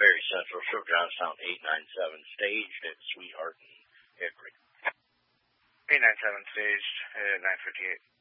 Perry Central Show, Johnstown 897 staged at Sweetheart and Hickory. 897 staged at 9:58.